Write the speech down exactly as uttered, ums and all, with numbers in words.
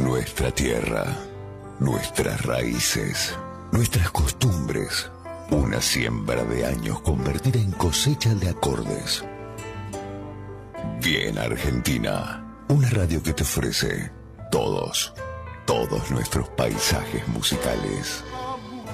Nuestra tierra, nuestras raíces, nuestras costumbres. Una siembra de años convertida en cosecha de acordes. Bien Argentina, una radio que te ofrece todos, todos nuestros paisajes musicales.